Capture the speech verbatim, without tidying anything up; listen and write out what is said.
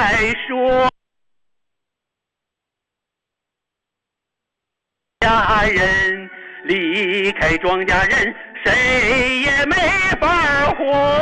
再说。家人离开庄稼人，谁也没法活。